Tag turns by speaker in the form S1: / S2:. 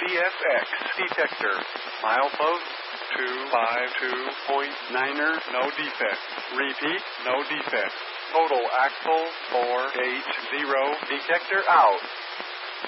S1: CSX detector. Milepost 252.9er, no defect. Repeat, no defect. Total axle 480, detector out.